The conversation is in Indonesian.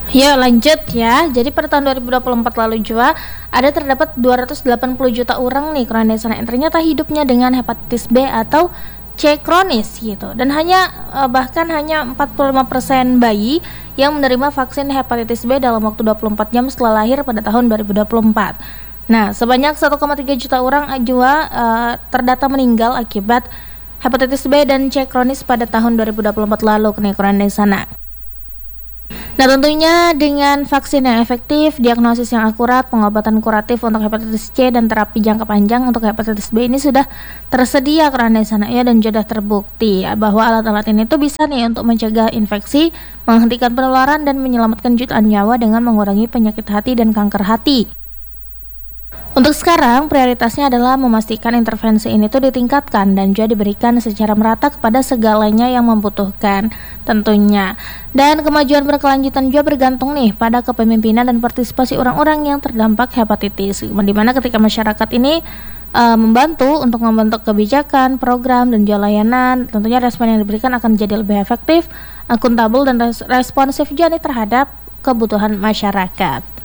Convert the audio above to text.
Ya lanjut ya. Jadi pada tahun 2024 lalu juga ada terdapat 280 juta orang nih kronis yang ternyata hidupnya dengan hepatitis B atau C kronis gitu. Dan bahkan hanya 45% bayi yang menerima vaksin hepatitis B dalam waktu 24 jam setelah lahir pada tahun 2024. Nah, sebanyak 1,3 juta orang juga terdata meninggal akibat hepatitis B dan C kronis pada tahun 2024 lalu nih kronis sana. Nah, tentunya dengan vaksin yang efektif, diagnosis yang akurat, pengobatan kuratif untuk hepatitis C dan terapi jangka panjang untuk hepatitis B ini sudah tersedia karena di sana ya, dan sudah terbukti ya, bahwa alat-alat ini tuh bisa nih untuk mencegah infeksi, menghentikan penularan dan menyelamatkan jutaan nyawa dengan mengurangi penyakit hati dan kanker hati. Untuk sekarang, prioritasnya adalah memastikan intervensi ini tuh ditingkatkan dan juga diberikan secara merata kepada segalanya yang membutuhkan tentunya. Dan kemajuan berkelanjutan juga bergantung nih pada kepemimpinan dan partisipasi orang-orang yang terdampak hepatitis. Di mana ketika masyarakat ini membantu untuk membentuk kebijakan, program, dan juga layanan, tentunya respon yang diberikan akan jadi lebih efektif, akuntabel, dan responsif juga nih terhadap kebutuhan masyarakat.